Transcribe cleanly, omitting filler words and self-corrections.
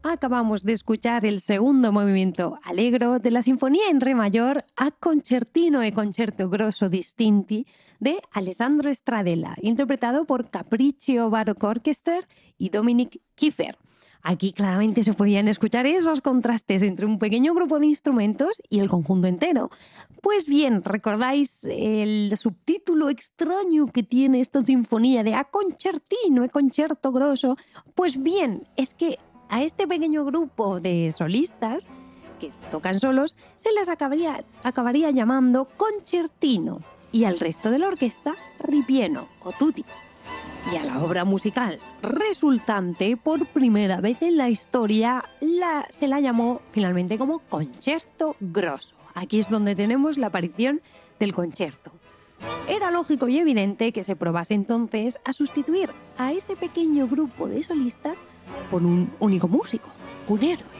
Acabamos de escuchar el segundo movimiento allegro de la Sinfonía en Re mayor a Concertino e Concerto Grosso Distinti de Alessandro Stradella, interpretado por Capriccio Baroque Orchestra y Dominic Kiefer. Aquí claramente se podían escuchar esos contrastes entre un pequeño grupo de instrumentos y el conjunto entero. Pues bien, ¿recordáis el subtítulo extraño que tiene esta sinfonía de A Concertino e Concerto Grosso? Pues bien, es que a este pequeño grupo de solistas que tocan solos se les acabaría llamando concertino y al resto de la orquesta ripieno o tutti. Y a la obra musical resultante, por primera vez en la historia, se la llamó finalmente como Concerto Grosso. Aquí es donde tenemos la aparición del concierto. Era lógico y evidente que se probase entonces a sustituir a ese pequeño grupo de solistas por un único músico, un héroe.